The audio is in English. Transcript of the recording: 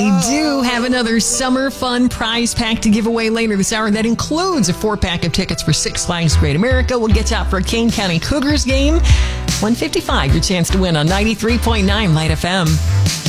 do have another summer fun prize pack to give away later this hour. That includes a 4-pack of tickets for Six Flags Great America. We'll get you out for a Kane County Cougars game. 155, your chance to win on 93.9 Light FM.